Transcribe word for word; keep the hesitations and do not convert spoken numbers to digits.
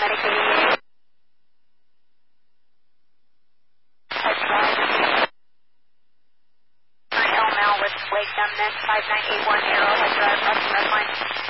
medicating you. That's right. L M L with Lake Dunman, five nine eight one Arrowhead Drive, Austin Red Line.